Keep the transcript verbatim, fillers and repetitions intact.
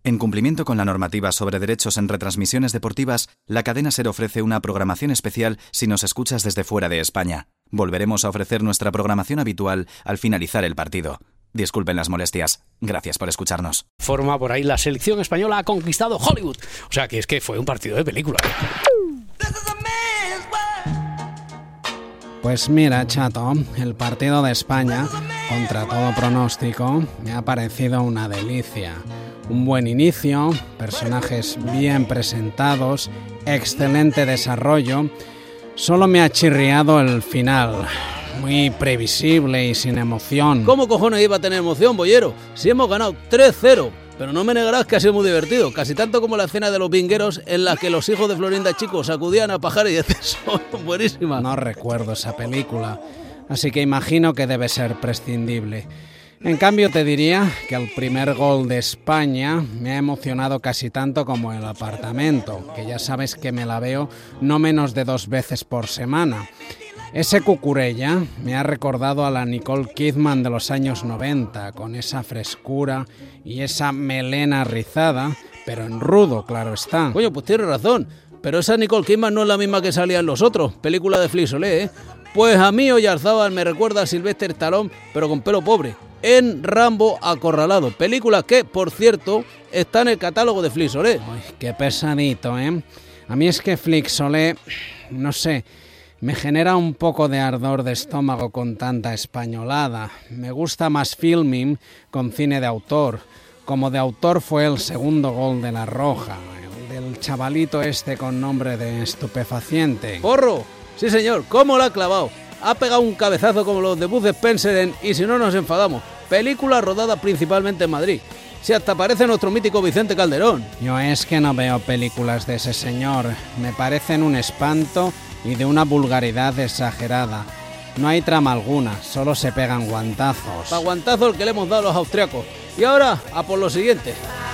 En cumplimiento con la normativa sobre derechos en retransmisiones deportivas, la cadena SER ofrece una programación especial si nos escuchas desde fuera de España. Volveremos a ofrecer nuestra programación habitual al finalizar el partido. Disculpen las molestias. Gracias por escucharnos. Forma por ahí la selección española ha conquistado Hollywood. O sea que es que fue un partido de película. Pues mira, chato, el partido de España, contra todo pronóstico, me ha parecido una delicia. Un buen inicio, personajes bien presentados, excelente desarrollo. Solo me ha chirriado el final, muy previsible y sin emoción. ¿Cómo cojones iba a tener emoción, boyero? Si hemos ganado tres cero. Pero no me negarás que ha sido muy divertido, casi tanto como la escena de los vingueros en la que los hijos de Florinda Chico sacudían a Pajar y eso. Buenísima. No recuerdo esa película, así que imagino que debe ser prescindible. En cambio te diría que el primer gol de España me ha emocionado casi tanto como El Apartamento, que ya sabes que me la veo no menos de dos veces por semana. Ese Cucurella me ha recordado a la Nicole Kidman de los años noventa, con esa frescura y esa melena rizada, pero en rudo, claro está. Coño, pues tienes razón, pero esa Nicole Kidman no es la misma que salía en Los Otros, película de Flix Solé, ¿eh? Pues a mí Oyarzábal me recuerda a Sylvester Stallone, pero con pelo pobre, en Rambo Acorralado, película que, por cierto, está en el catálogo de Flix Solé. Uy, qué pesadito, ¿eh? A mí es que Flix Solé, no sé, me genera un poco de ardor de estómago con tanta españolada. Me gusta más filming con cine de autor. Como de autor fue el segundo gol de La Roja, el del chavalito este con nombre de estupefaciente. ¡Porro! Sí señor, ¿cómo la ha clavado? Ha pegado un cabezazo como los de Bud Spencer en Y si no nos enfadamos, película rodada principalmente en Madrid. Si hasta parece nuestro mítico Vicente Calderón. Yo es que no veo películas de ese señor. Me parecen un espanto y de una vulgaridad exagerada. No hay trama alguna, solo se pegan guantazos. Pa' guantazo el que le hemos dado a los austriacos. Y ahora, a por lo siguiente.